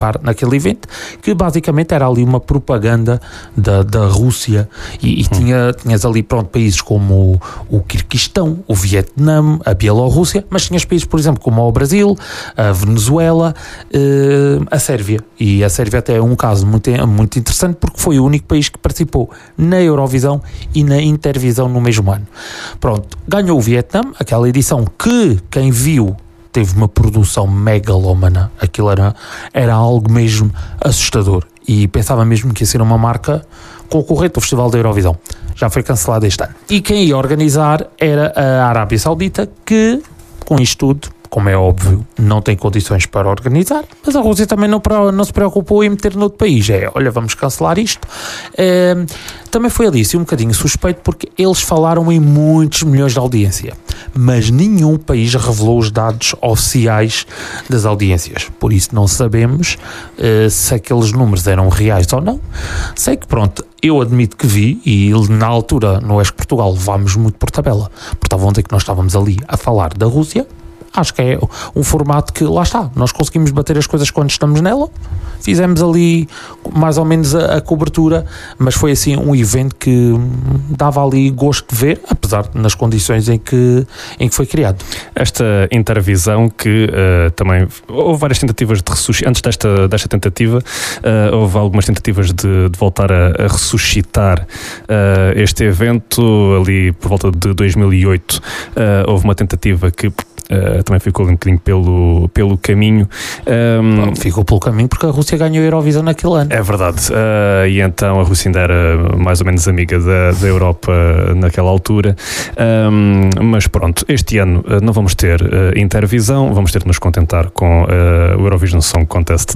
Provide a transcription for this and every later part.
naquele evento, que basicamente era ali uma propaganda da Rússia e tinhas ali, países como o Quirguistão, o Vietnã, a Bielorrússia, mas tinhas países, por exemplo, como o Brasil, a Venezuela, a Sérvia. E a Sérvia até é um caso muito interessante, porque foi o único país que participou na Eurovisão e na Intervisão no mesmo ano. Pronto, ganhou o Vietnã, aquela edição que quem viu teve uma produção megalómana. Aquilo era algo mesmo assustador e pensava mesmo que ia ser uma marca concorrente ao Festival da Eurovisão. Já foi cancelado este ano. E quem ia organizar era a Arábia Saudita, que com isto tudo, como é óbvio, não tem condições para organizar, mas a Rússia também não se preocupou em meter noutro país. Olha, vamos cancelar isto. Também foi ali um bocadinho suspeito, porque eles falaram em muitos milhões de audiência, mas nenhum país revelou os dados oficiais das audiências. Por isso não sabemos se aqueles números eram reais ou não. Sei que, eu admito que vi, e na altura no Ex Portugal levámos muito por tabela, porque estavam ontem que nós estávamos ali a falar da Rússia. Acho que é um formato que, lá está, nós conseguimos bater as coisas quando estamos nela, fizemos ali mais ou menos a cobertura, mas foi assim um evento que dava ali gosto de ver, apesar nas condições em que foi criado. Esta Intervisão que também houve várias tentativas de ressuscitar, antes desta tentativa houve algumas tentativas de voltar a ressuscitar este evento, ali por volta de 2008 houve uma tentativa que também ficou um bocadinho pelo caminho. Ficou pelo caminho porque a Rússia ganhou a Eurovisão naquele ano. É verdade. E então a Rússia ainda era mais ou menos amiga da Europa naquela altura. Mas pronto, este ano não vamos ter Intervisão, vamos ter de nos contentar com o Eurovision Song Contest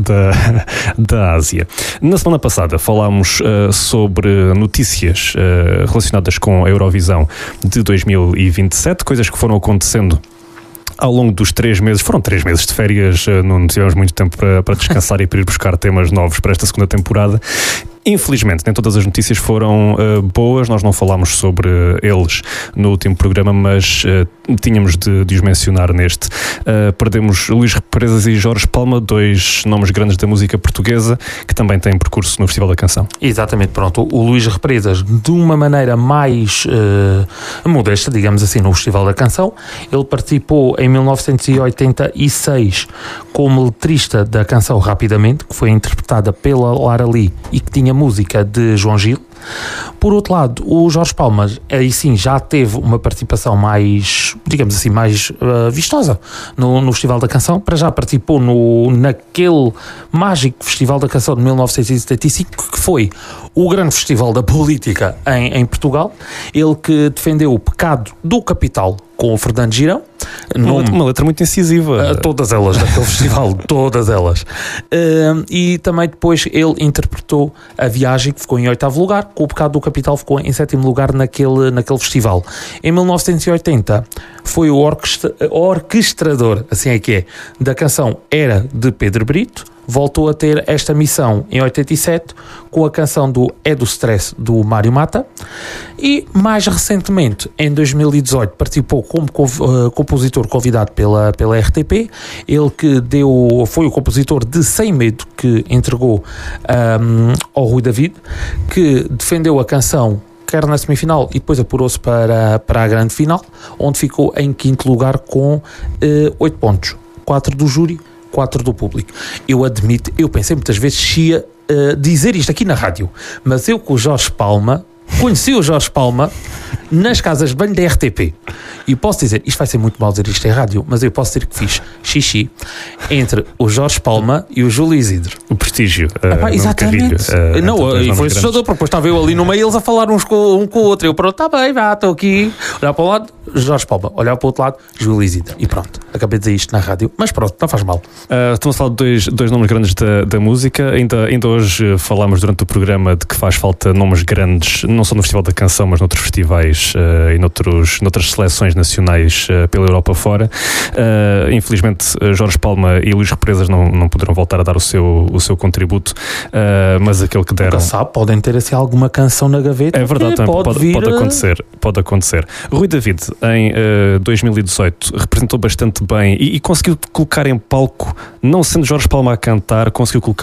da Ásia. Na semana passada falámos sobre notícias relacionadas com a Eurovisão de 2027, coisas que foram acontecendo ao longo dos 3 meses. Foram 3 meses de férias, não tivemos muito tempo para descansar e para ir buscar temas novos para esta segunda temporada. Infelizmente, nem todas as notícias foram boas, nós não falámos sobre eles no último programa, mas tínhamos de os mencionar neste. Perdemos Luís Represas e Jorge Palma, 2 nomes grandes da música portuguesa, que também têm percurso no Festival da Canção. Exatamente, o Luís Represas, de uma maneira mais modesta, digamos assim, no Festival da Canção. Ele participou em 1986 como letrista da canção Rapidamente, que foi interpretada pela Lara Lee e que tinha música de João Gil. Por outro lado, o Jorge Palma, aí sim, já teve uma participação mais, digamos assim, mais vistosa no Festival da Canção. Para já participou naquele mágico Festival da Canção de 1975, que foi o grande festival da política em Portugal. Ele que defendeu o pecado do capital com o Fernando Girão. Uma letra muito incisiva. Todas elas daquele festival, todas elas. E também depois ele interpretou A Viagem, que ficou em 8º lugar, com o Pecado do Capital ficou em 7º lugar naquele festival. Em 1980 foi o orquestrador, assim é que é, da canção Era de Pedro Brito. Voltou a ter esta missão em 87 com a canção do É do Stress do Mário Mata, e mais recentemente em 2018 participou como compositor convidado pela RTP. Ele que foi o compositor de Sem Medo, que entregou ao Rui David, que defendeu a canção quer na semifinal e depois apurou-se para a grande final, onde ficou em 5º lugar com 8 pontos, 4 do júri, 4 do público. Eu admito, eu pensei muitas vezes se ia dizer isto aqui na rádio, mas eu com o Jorge Palma, conheci o Jorge Palma nas casas de banho da RTP, e posso dizer, isto vai ser muito mal dizer isto em rádio, mas eu posso dizer que fiz xixi entre o Jorge Palma e o Júlio Isidro. O prestígio. Exatamente. E foi assustador, porque depois estava eu ali no meio, eles a falar uns com o outro. Eu pronto, está bem, estou aqui. Olhar para um lado, Jorge Palma. Olhar para o outro lado, Júlio Isidro. E pronto, acabei de dizer isto na rádio, mas pronto, não faz mal. Estamos a falar de dois nomes grandes da música. Ainda hoje falámos durante o programa de que faz falta nomes grandes, não só no Festival da Canção, mas noutros festivais e noutras seleções nacionais pela Europa fora. Infelizmente, Jorge Palma e Luís Represas não poderão voltar a dar o seu contributo, mas aquele que deram... Nunca sabe, podem ter assim alguma canção na gaveta. É verdade, pode acontecer. Rui David, em 2018, representou bastante bem e conseguiu colocar em palco, não sendo Jorge Palma a cantar, conseguiu